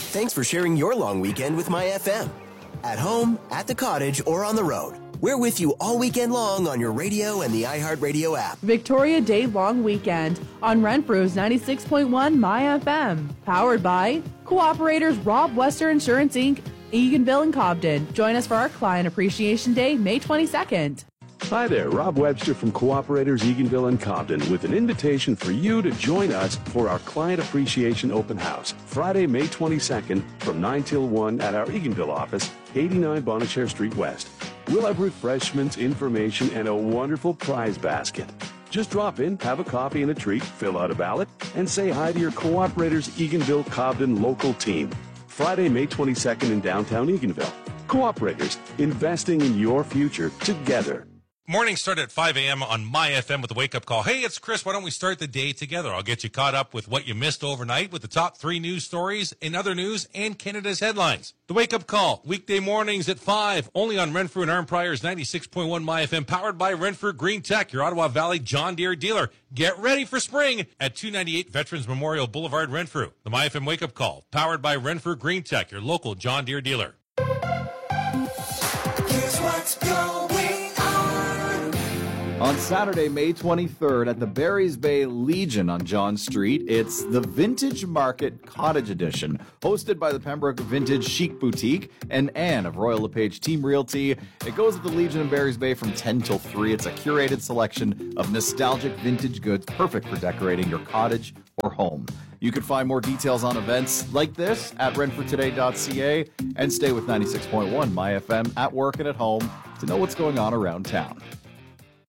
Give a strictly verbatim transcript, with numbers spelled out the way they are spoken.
Thanks for sharing your long weekend with My F M. At home, at the cottage, or on the road. We're with you all weekend long on your radio and the iHeartRadio app. Victoria Day Long Weekend on Renfrew's ninety-six point one My F M. Powered by Cooperators Rob Wester Insurance Incorporated, Eganville and Cobden. Join us for our Client Appreciation Day, May twenty-second. Hi there, Rob Webster from Cooperators Eganville and Cobden with an invitation for you to join us for our Client Appreciation Open House, Friday, May twenty-second from nine till one at our Eganville office, eighty-nine Bonnechere Street West. We'll have refreshments, information, and a wonderful prize basket. Just drop in, have a coffee and a treat, fill out a ballot, and say hi to your Cooperators Eganville Cobden local team. Friday, May twenty-second in downtown Eganville. Cooperators, investing in your future together. Morning start at five a.m. on My F M with a wake-up call. Hey, it's Chris. Why don't we start the day together? I'll get you caught up with what you missed overnight with the top three news stories in other news and Canada's headlines. The wake-up call, weekday mornings at five, only on Renfrew and Arnprior's ninety-six point one My F M, powered by Renfrew Green Tech, your Ottawa Valley John Deere dealer. Get ready for spring at two ninety-eight Veterans Memorial Boulevard, Renfrew. The My F M wake-up call, powered by Renfrew Green Tech, your local John Deere dealer. Here's what's going on Saturday, May twenty-third, at the Barry's Bay Legion on John Street, it's the Vintage Market Cottage Edition, hosted by the Pembroke Vintage Chic Boutique and Anne of Royal LePage Team Realty. It goes at the Legion in Barry's Bay from ten till three. It's a curated selection of nostalgic vintage goods, perfect for decorating your cottage or home. You can find more details on events like this at renfrew today dot c a and stay with ninety-six point one My F M at work and at home to know what's going on around town.